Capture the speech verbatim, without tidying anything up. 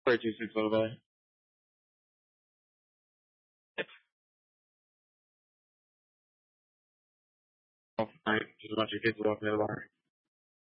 Four two six one five. Oh, I just a bunch of kids walking in the bar.